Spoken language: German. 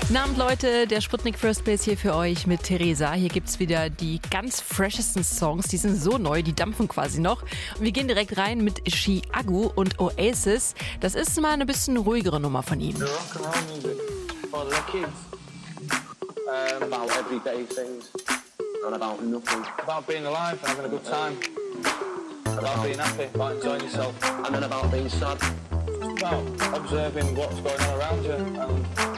Guten Abend, Leute, der Sputnik First Place hier für euch mit Theresa. Hier gibt's wieder die ganz freshesten Songs, die sind so neu, die dampfen quasi noch. Und wir gehen direkt rein mit Chiago und Oasis. Das ist mal eine bisschen ruhigere Nummer von ihm. Rock'n'roll music for the kids. About everyday things. Not about nothing. About being alive and having a good time. About being happy, about enjoying yourself. And then about being sad. Just about observing what's going on around you and